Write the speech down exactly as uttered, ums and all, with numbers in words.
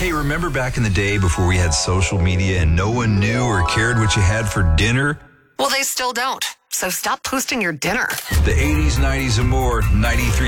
Hey, remember back in the day before we had social media and no one knew or cared what you had for dinner? Well, they still don't. So stop posting your dinner. The eighties, nineties, and more, ninety-three